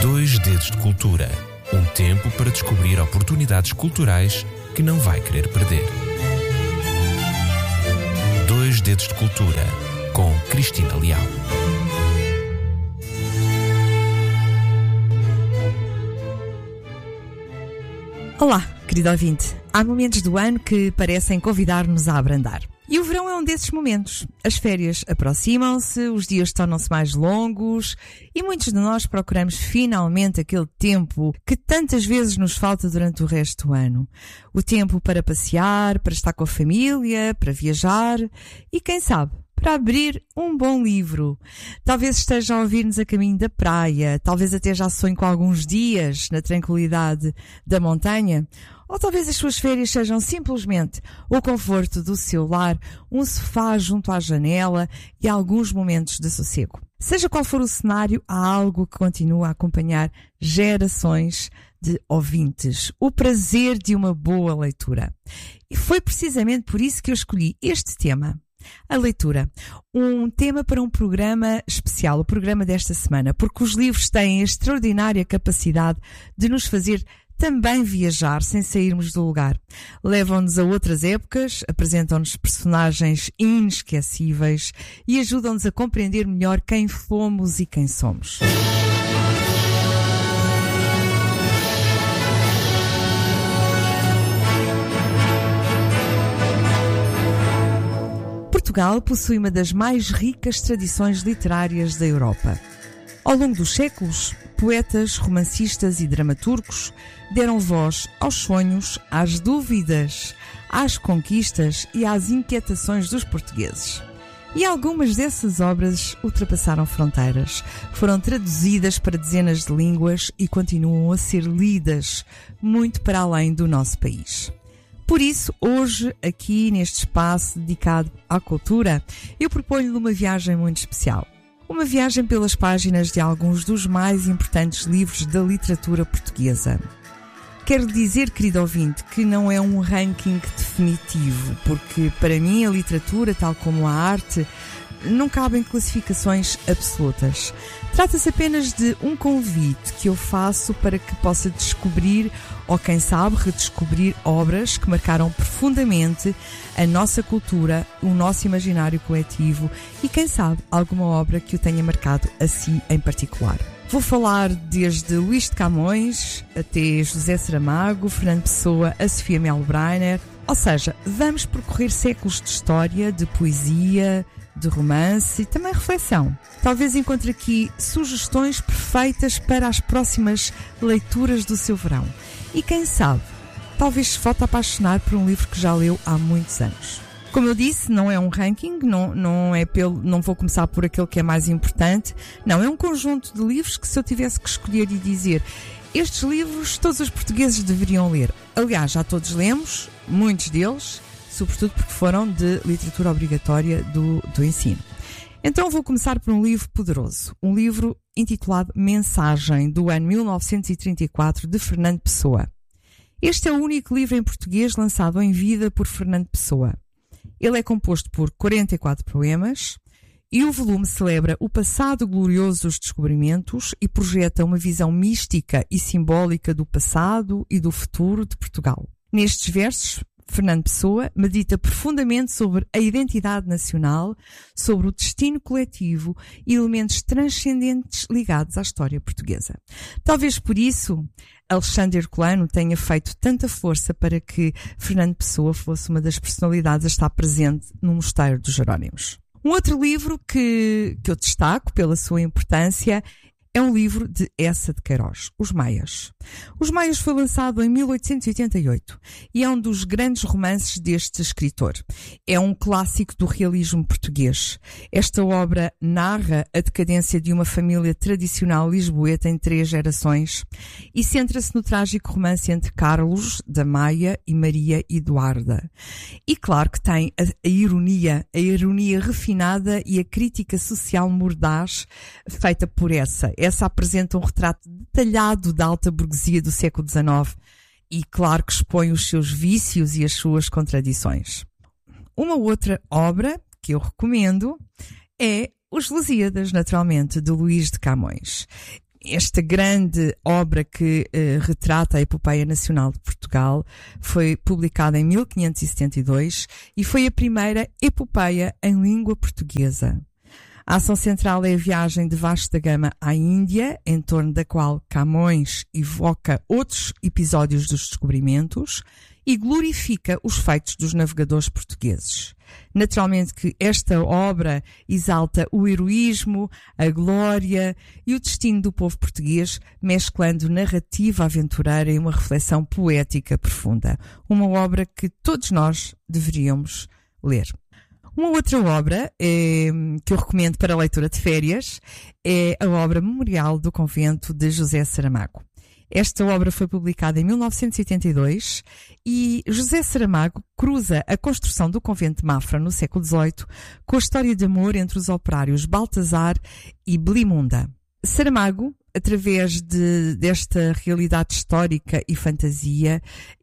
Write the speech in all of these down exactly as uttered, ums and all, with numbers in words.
Dois Dedos de Cultura. Um tempo para descobrir oportunidades culturais que não vai querer perder. Dois Dedos de Cultura, com Cristina Leal. Olá, querido ouvinte. Há momentos do ano que parecem convidar-nos a abrandar. E o verão é um desses momentos. As férias aproximam-se, os dias tornam-se mais longos e muitos de nós procuramos finalmente aquele tempo que tantas vezes nos falta durante o resto do ano. O tempo para passear, para estar com a família, para viajar e, quem sabe, para abrir um bom livro. Talvez esteja a ouvir-nos a caminho da praia, talvez até já sonhe com alguns dias na tranquilidade da montanha. Ou talvez as suas férias sejam simplesmente o conforto do seu lar, um sofá junto à janela e alguns momentos de sossego. Seja qual for o cenário, há algo que continua a acompanhar gerações de ouvintes. O prazer de uma boa leitura. E foi precisamente por isso que eu escolhi este tema. A leitura. Um tema para um programa especial, o programa desta semana, porque os livros têm a extraordinária capacidade de nos fazer também viajar sem sairmos do lugar. Levam-nos a outras épocas, apresentam-nos personagens inesquecíveis e ajudam-nos a compreender melhor quem fomos e quem somos. Portugal possui uma das mais ricas tradições literárias da Europa. Ao longo dos séculos, poetas, romancistas e dramaturgos deram voz aos sonhos, às dúvidas, às conquistas e às inquietações dos portugueses. E algumas dessas obras ultrapassaram fronteiras, foram traduzidas para dezenas de línguas e continuam a ser lidas muito para além do nosso país. Por isso, hoje, aqui neste espaço dedicado à cultura, eu proponho-lhe uma viagem muito especial. Uma viagem pelas páginas de alguns dos mais importantes livros da literatura portuguesa. Quero dizer, querido ouvinte, que não é um ranking definitivo, porque para mim a literatura, tal como a arte, não cabem classificações absolutas. Trata-se apenas de um convite que eu faço para que possa descobrir, ou quem sabe redescobrir, obras que marcaram profundamente a nossa cultura, o nosso imaginário coletivo e, quem sabe, alguma obra que o tenha marcado a si em particular. Vou falar desde Luís de Camões até José Saramago, Fernando Pessoa, a Sofia Melbrenner. Ou seja, vamos percorrer séculos de história, de poesia, de romance e também reflexão. Talvez encontre aqui sugestões perfeitas para as próximas leituras do seu verão. E quem sabe, talvez se volte a apaixonar por um livro que já leu há muitos anos. Como eu disse, não é um ranking, não, não, é pelo, não vou começar por aquele que é mais importante. Não, é um conjunto de livros que, se eu tivesse que escolher e dizer, estes livros todos os portugueses deveriam ler. Aliás, já todos lemos, muitos deles, sobretudo porque foram de literatura obrigatória do, do ensino. Então vou começar por um livro poderoso, um livro intitulado Mensagem, do ano mil novecentos e trinta e quatro, de Fernando Pessoa. Este é o único livro em português lançado em vida por Fernando Pessoa. Ele é composto por quarenta e quatro poemas e o volume celebra o passado glorioso dos descobrimentos e projeta uma visão mística e simbólica do passado e do futuro de Portugal. Nestes versos, Fernando Pessoa medita profundamente sobre a identidade nacional, sobre o destino coletivo e elementos transcendentes ligados à história portuguesa. Talvez por isso Alexandre Herculano tenha feito tanta força para que Fernando Pessoa fosse uma das personalidades a estar presente no Mosteiro dos Jerónimos. Um outro livro que, que eu destaco pela sua importância é um livro de Eça de Queiroz, Os Maias. Os Maias foi lançado em mil oitocentos e oitenta e oito e é um dos grandes romances deste escritor. É um clássico do realismo português. Esta obra narra a decadência de uma família tradicional lisboeta em três gerações e centra-se no trágico romance entre Carlos da Maia e Maria Eduarda. E claro que tem a, a ironia, a ironia refinada e a crítica social mordaz feita por Eça. Essa apresenta um retrato detalhado da alta burguesia do século dezenove e, claro, que expõe os seus vícios e as suas contradições. Uma outra obra que eu recomendo é Os Lusíadas, naturalmente, de Luís de Camões. Esta grande obra que uh, retrata a Epopeia Nacional de Portugal foi publicada em mil quinhentos e setenta e dois e foi a primeira epopeia em língua portuguesa. A ação central é a viagem de Vasco da Gama à Índia, em torno da qual Camões evoca outros episódios dos descobrimentos e glorifica os feitos dos navegadores portugueses. Naturalmente que esta obra exalta o heroísmo, a glória e o destino do povo português, mesclando narrativa aventureira e uma reflexão poética profunda. Uma obra que todos nós deveríamos ler. Uma outra obra é, que eu recomendo para a leitura de férias é a obra Memorial do Convento de José Saramago. Esta obra foi publicada em mil novecentos e oitenta e dois e José Saramago cruza a construção do convento de Mafra no século dezoito com a história de amor entre os operários Baltazar e Belimunda. Saramago, através de, desta realidade histórica e fantasia,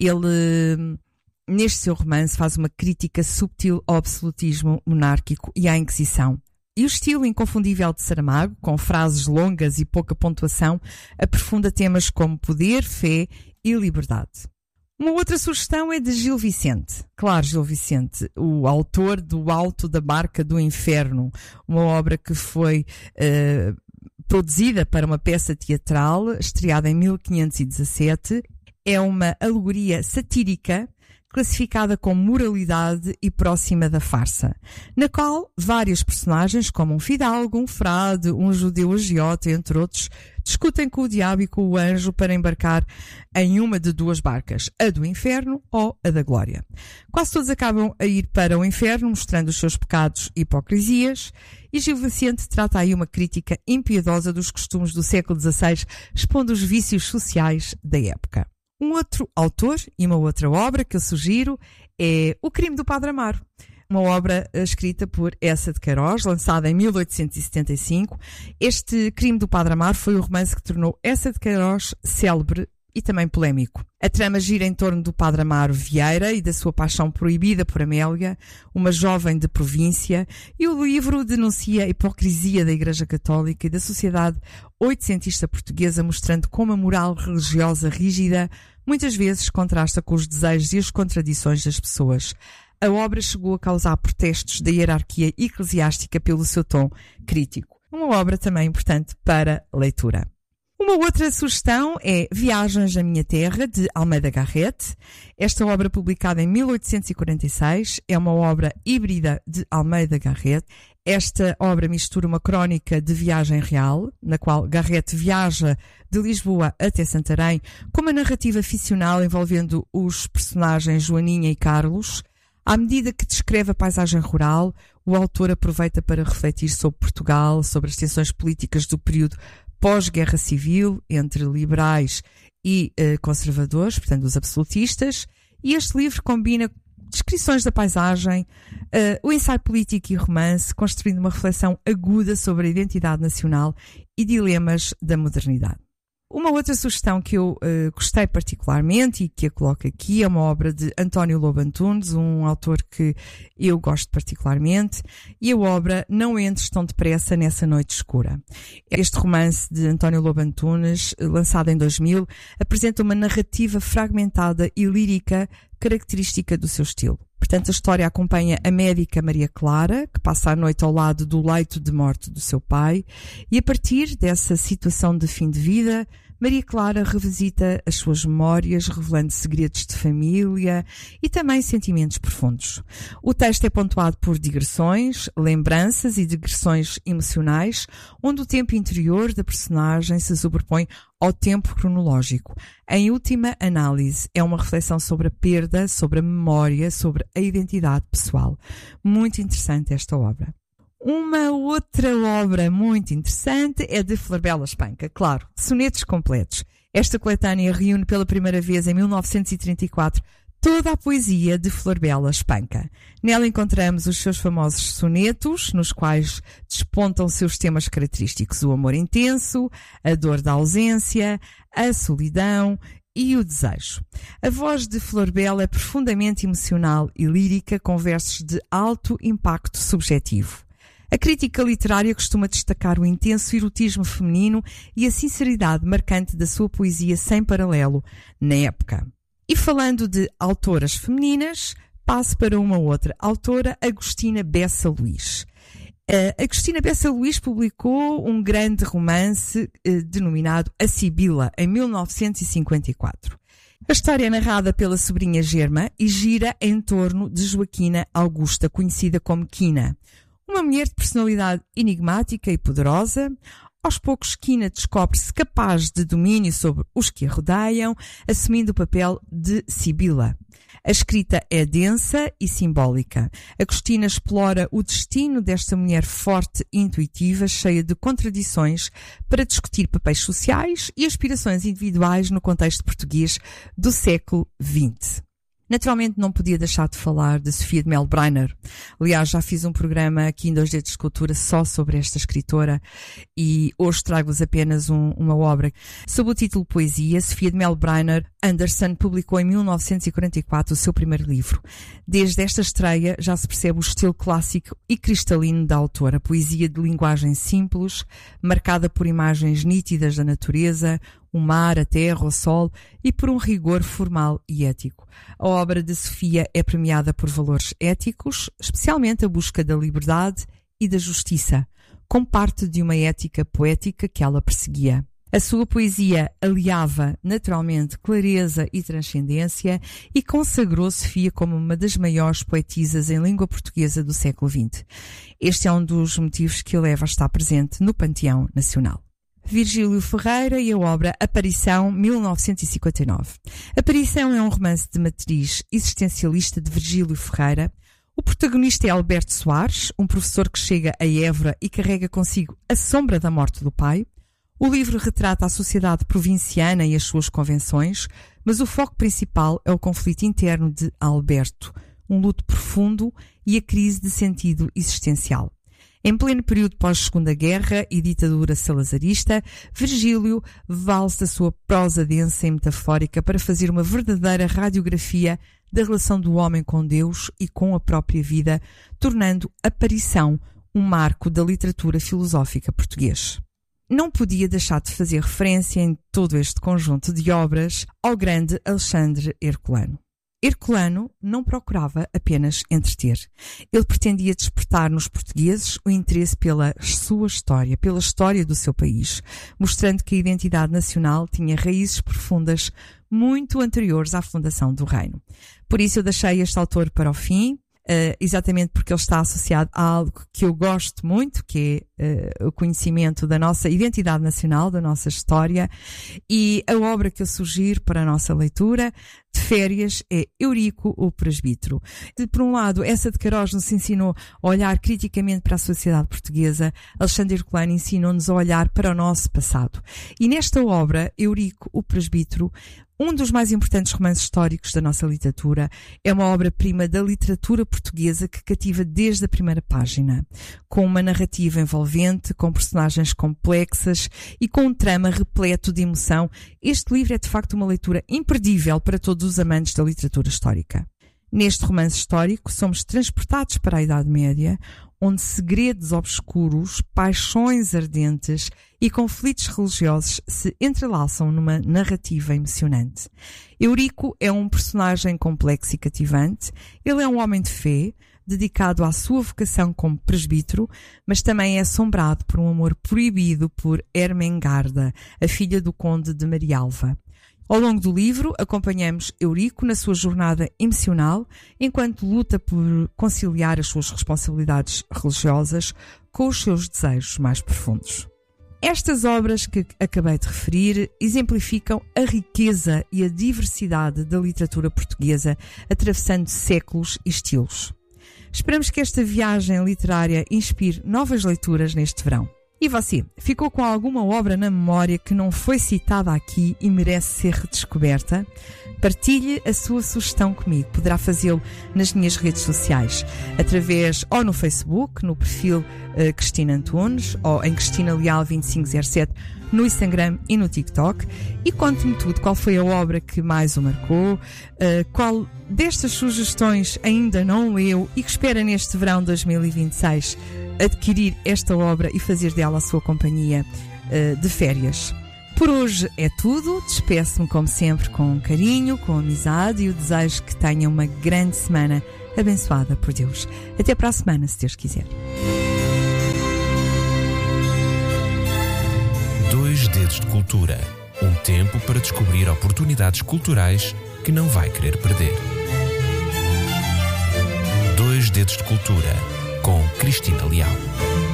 ele, neste seu romance, faz uma crítica subtil ao absolutismo monárquico e à Inquisição. E o estilo inconfundível de Saramago, com frases longas e pouca pontuação, aprofunda temas como poder, fé e liberdade. Uma outra sugestão é de Gil Vicente. Claro, Gil Vicente, o autor do Alto da Barca do Inferno, uma obra que foi uh, produzida para uma peça teatral, estreada em mil quinhentos e dezassete. É uma alegoria satírica classificada como moralidade e próxima da farsa, na qual vários personagens, como um fidalgo, um frade, um judeu agiota, entre outros, discutem com o diabo e com o anjo para embarcar em uma de duas barcas, a do inferno ou a da glória. Quase todos acabam a ir para o inferno, mostrando os seus pecados e hipocrisias, e Gil Vicente trata aí uma crítica impiedosa dos costumes do século dezasseis, expondo os vícios sociais da época. Um outro autor e uma outra obra que eu sugiro é O Crime do Padre Amaro, uma obra escrita por Eça de Queiroz, lançada em mil oitocentos e setenta e cinco. Este Crime do Padre Amaro foi o romance que tornou Eça de Queiroz célebre e também polémico. A trama gira em torno do Padre Amaro Vieira e da sua paixão proibida por Amélia, uma jovem de província, e o livro denuncia a hipocrisia da Igreja Católica e da sociedade oitocentista portuguesa, mostrando como a moral religiosa rígida muitas vezes contrasta com os desejos e as contradições das pessoas. A obra chegou a causar protestos da hierarquia eclesiástica pelo seu tom crítico. Uma obra também importante para leitura. Uma outra sugestão é Viagens à Minha Terra, de Almeida Garrett. Esta obra, publicada em mil oitocentos e quarenta e seis, é uma obra híbrida de Almeida Garrett. Esta obra mistura uma crónica de viagem real, na qual Garrett viaja de Lisboa até Santarém, com uma narrativa ficcional envolvendo os personagens Joaninha e Carlos. À medida que descreve a paisagem rural, o autor aproveita para refletir sobre Portugal, sobre as tensões políticas do período pós-guerra civil, entre liberais e uh, conservadores, portanto os absolutistas, e este livro combina descrições da paisagem, uh, o ensaio político e romance, construindo uma reflexão aguda sobre a identidade nacional e dilemas da modernidade. Uma outra sugestão que eu uh, gostei particularmente e que a coloco aqui é uma obra de António Lobo Antunes, um autor que eu gosto particularmente, e a obra Não Entres Tão Depressa Nessa Noite Escura. Este romance de António Lobo Antunes, lançado em dois mil, apresenta uma narrativa fragmentada e lírica característica do seu estilo. Portanto, a história acompanha a médica Maria Clara, que passa a noite ao lado do leito de morte do seu pai, e a partir dessa situação de fim de vida, Maria Clara revisita as suas memórias, revelando segredos de família e também sentimentos profundos. O texto é pontuado por digressões, lembranças e digressões emocionais, onde o tempo interior da personagem se sobrepõe ao tempo cronológico. Em última análise, é uma reflexão sobre a perda, sobre a memória, sobre a identidade pessoal. Muito interessante esta obra. Uma outra obra muito interessante é de Florbela Espanca, claro, sonetos completos. Esta coletânea reúne pela primeira vez em mil novecentos e trinta e quatro toda a poesia de Florbela Espanca. Nela encontramos os seus famosos sonetos, nos quais despontam seus temas característicos: o amor intenso, a dor da ausência, a solidão e o desejo. A voz de Florbela é profundamente emocional e lírica, com versos de alto impacto subjetivo. A crítica literária costuma destacar o intenso erotismo feminino e a sinceridade marcante da sua poesia sem paralelo na época. E falando de autoras femininas, passo para uma outra autora, Agostina Bessa Luís. Uh, Agostina Bessa Luís publicou um grande romance uh, denominado A Sibila, em mil novecentos e cinquenta e quatro. A história é narrada pela sobrinha Germa e gira em torno de Joaquina Augusta, conhecida como Quina. Uma mulher de personalidade enigmática e poderosa. Aos poucos, Quina descobre-se capaz de domínio sobre os que a rodeiam, assumindo o papel de Sibila. A escrita é densa e simbólica. Agostina explora o destino desta mulher forte e intuitiva, cheia de contradições, para discutir papéis sociais e aspirações individuais no contexto português do século vinte. Naturalmente não podia deixar de falar de Sofia de Melo Breiner. Aliás, já fiz um programa aqui em Dois Dedos de Cultura só sobre esta escritora e hoje trago-vos apenas um, uma obra. Sob o título Poesia, Sofia de Melo Breiner Anderson publicou em mil novecentos e quarenta e quatro o seu primeiro livro. Desde esta estreia já se percebe o estilo clássico e cristalino da autora. Poesia de linguagem simples, marcada por imagens nítidas da natureza, o mar, a terra, o sol e por um rigor formal e ético. A obra de Sofia é premiada por valores éticos, especialmente a busca da liberdade e da justiça, como parte de uma ética poética que ela perseguia. A sua poesia aliava, naturalmente, clareza e transcendência e consagrou Sofia como uma das maiores poetisas em língua portuguesa do século vinte. Este é um dos motivos que a leva a estar presente no Panteão Nacional. Virgílio Ferreira e a obra Aparição, mil novecentos e cinquenta e nove. Aparição é um romance de matriz existencialista de Virgílio Ferreira. O protagonista é Alberto Soares, um professor que chega a Évora e carrega consigo a sombra da morte do pai. O livro retrata a sociedade provinciana e as suas convenções, mas o foco principal é o conflito interno de Alberto, um luto profundo e a crise de sentido existencial. Em pleno período pós-Segunda Guerra e ditadura salazarista, Virgílio vale-se da sua prosa densa e metafórica para fazer uma verdadeira radiografia da relação do homem com Deus e com a própria vida, tornando Aparição um marco da literatura filosófica portuguesa. Não podia deixar de fazer referência em todo este conjunto de obras ao grande Alexandre Herculano. Herculano não procurava apenas entreter. Ele pretendia despertar nos portugueses o interesse pela sua história, pela história do seu país, mostrando que a identidade nacional tinha raízes profundas muito anteriores à fundação do reino. Por isso eu deixei este autor para o fim, Uh, exatamente porque ele está associado a algo que eu gosto muito, que é uh, o conhecimento da nossa identidade nacional, da nossa história, e a obra que eu sugiro para a nossa leitura de férias é Eurico, o Presbítero. De, por um lado, essa de Queiroz nos ensinou a olhar criticamente para a sociedade portuguesa, Alexandre Herculano ensinou-nos a olhar para o nosso passado. E nesta obra, Eurico, o Presbítero, um dos mais importantes romances históricos da nossa literatura, é uma obra-prima da literatura portuguesa que cativa desde a primeira página, com uma narrativa envolvente, com personagens complexas e com um trama repleto de emoção. Este livro é de facto uma leitura imperdível para todos os amantes da literatura histórica. Neste romance histórico, somos transportados para a Idade Média, onde segredos obscuros, paixões ardentes e conflitos religiosos se entrelaçam numa narrativa emocionante. Eurico é um personagem complexo e cativante. Ele é um homem de fé, dedicado à sua vocação como presbítero, mas também é assombrado por um amor proibido por Ermengarda, a filha do conde de Marialva. Ao longo do livro, acompanhamos Eurico na sua jornada emocional, enquanto luta por conciliar as suas responsabilidades religiosas com os seus desejos mais profundos. Estas obras que acabei de referir exemplificam a riqueza e a diversidade da literatura portuguesa, atravessando séculos e estilos. Esperamos que esta viagem literária inspire novas leituras neste verão. E você, ficou com alguma obra na memória que não foi citada aqui e merece ser redescoberta? Partilhe a sua sugestão comigo. Poderá fazê-lo nas minhas redes sociais, através ou no Facebook, no perfil uh, Cristina Antunes, ou em Cristina Leal vinte e cinco zero sete no Instagram e no TikTok, e conte-me tudo, qual foi a obra que mais o marcou, uh, qual destas sugestões ainda não leu e que espera neste verão dois mil e vinte e seis adquirir esta obra e fazer dela a sua companhia uh, de férias. Por hoje é tudo, despeço-me como sempre com carinho, com amizade e o desejo que tenham uma grande semana abençoada por Deus. Até para a semana, se Deus quiser. Dois Dedos de Cultura. Um tempo para descobrir oportunidades culturais que não vai querer perder. Dois Dedos de Cultura, com Cristina Leal.